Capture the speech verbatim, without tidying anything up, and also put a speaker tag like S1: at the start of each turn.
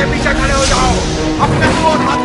S1: के पीछे खड़े हो जाओ, अपने दो हाथ